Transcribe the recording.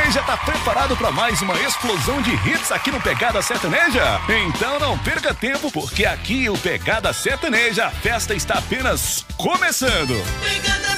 já tá preparado para mais uma explosão de hits aqui no Pegada Sertaneja? Então não perca tempo, porque aqui o Pegada Sertaneja, a festa está apenas começando. Pegada